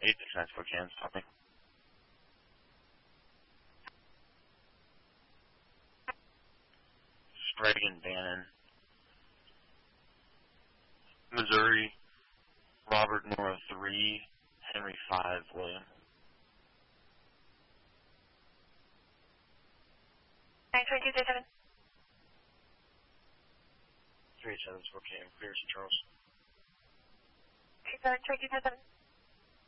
8 to transport cans, copy. Sprague and Bannon. Missouri, Robert Nora 3, Henry 5, William. 92237. 387 Spokane, clear St. Charles. 272237.